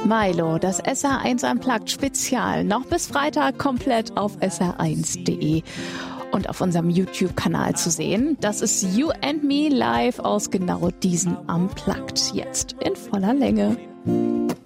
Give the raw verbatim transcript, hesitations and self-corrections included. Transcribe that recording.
Milo, das S R eins Unplugged Spezial, noch bis Freitag komplett auf S R eins punkt de und auf unserem YouTube-Kanal zu sehen. Das ist You and Me live aus genau diesen Unplugged, jetzt in voller Länge.